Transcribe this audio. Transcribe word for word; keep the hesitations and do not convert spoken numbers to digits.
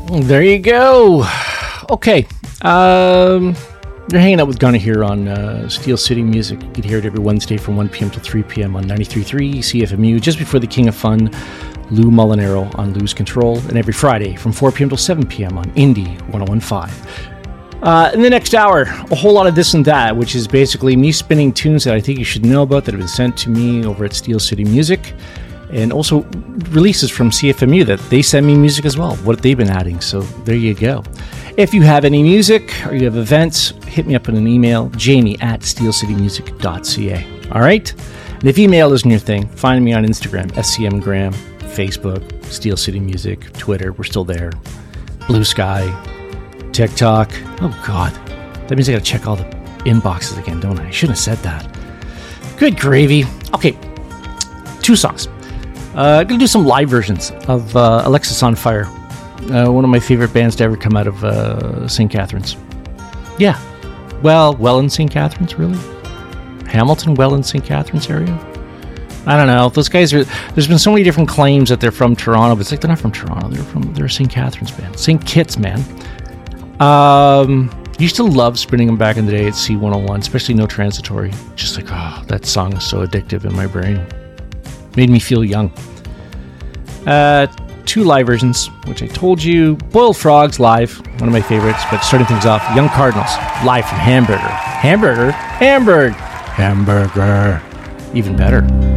There you go. Okay. Um, you're hanging out with Gunnar here on uh, Steel City Music. You can hear it every Wednesday from one p.m. till three p.m. on ninety-three point three C F M U, just before the King of Fun, Lou Molinaro on Lou's Control, and every Friday from four p.m. till seven p.m. on Indie one oh one point five. Uh, in the next hour, a whole lot of this and that, which is basically me spinning tunes that I think you should know about that have been sent to me over at Steel City Music, and also releases from C F M U that they send me music as well, what they've been adding. So there you go. If you have any music or you have events, hit me up in an email, jamie at steel city music dot c a. All right? And if email isn't your thing, find me on Instagram, S C M Graham, Facebook, Steel City Music, Twitter, we're still there, Blue Sky, TikTok. Oh, God. That means I gotta check all the inboxes again, don't I? I shouldn't have said that. Good gravy. Okay, two songs. Uh, I'm going to do some live versions of uh, Alexis on Fire, uh, one of my favorite bands to ever come out of uh, Saint Catharines. Yeah. Well, Welland, Saint Catharines, really? Hamilton, Welland, Saint Catharines area? I don't know. Those guys are... There's been so many different claims that they're from Toronto, but it's like they're not from Toronto. They're from... They're a Saint Catharines band. Saint Kitts, man. Um... Used to love spinning them back in the day at C one oh one, especially No Transitory. Just like, oh, that song is so addictive in my brain. Made me feel young. Uh, two live versions, which I told you. Boiled Frogs live, one of my favorites. But starting things off, Young Cardinals, live from Hamburger. Hamburger? Hamburg! Hamburger. Even better.